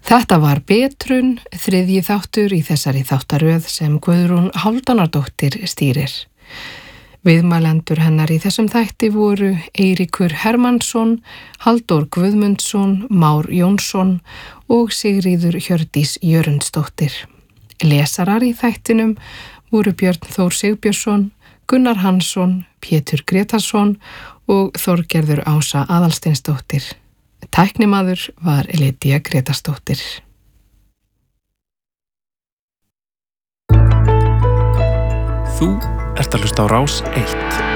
Þetta var Betrun, þriðji þáttur í þessari þáttaröð sem Guðrún Hálfdánardóttir stýrir. Viðmælendur hennar í þessum þætti voru Eiríkur Hermannsson, Halldór Guðmundsson, Már Jónsson og Sigríður Hjördís Jörundsdóttir. Lesarar í þættinum voru Björn Þór Sigbjörnsson, Gunnar Hansson, Pétur Gretarsson og Þorgerður Ása Aðalsteinsdóttir. Tæknimaður var Lydia Gretarsdóttir. Þú ert að hlusta á Rás 1.